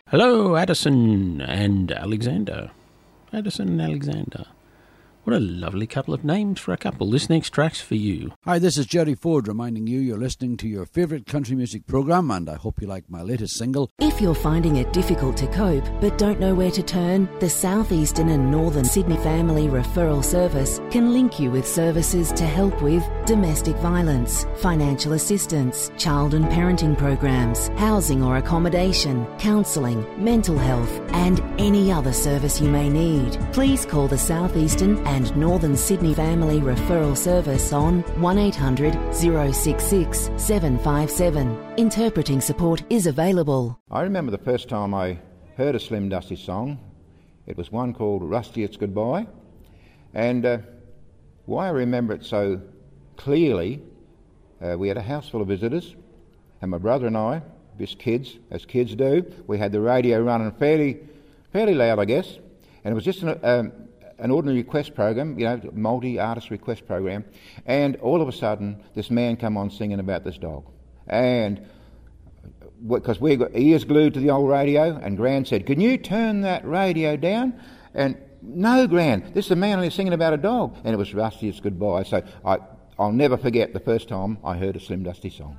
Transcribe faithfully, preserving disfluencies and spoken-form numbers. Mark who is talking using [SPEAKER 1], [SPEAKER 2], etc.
[SPEAKER 1] Hello, Addison and Alexander. Addison and Alexander. What a lovely couple of names for a couple. This next track's for you.
[SPEAKER 2] Hi, this is Jerry Ford reminding you you're listening to your favourite country music programme, and I hope you like my latest single.
[SPEAKER 3] If you're finding it difficult to cope but don't know where to turn, the South Eastern and Northern Sydney Family Referral Service can link you with services to help with domestic violence, financial assistance, child and parenting programs, housing or accommodation, counselling, mental health and any other service you may need. Please call the South Eastern and Northern Sydney Family Referral Service on one eight hundred, oh six six, seven five seven. Interpreting support is available.
[SPEAKER 4] I remember the first time I heard a Slim Dusty song. It was one called Rusty It's Goodbye. And uh, why I remember it so clearly, uh, we had a house full of visitors, and my brother and I, just kids, as kids do, we had the radio running fairly fairly loud, I guess, and it was just an, um, an ordinary request program, you know, multi-artist request program, and all of a sudden this man come on singing about this dog. And because we got ears glued to the old radio, and Gran said, "Can you turn that radio down?" And no, Gran, this is a man only singing about a dog. And it was Rusty It's Goodbye. So I, I'll never forget the first time I heard a Slim Dusty song.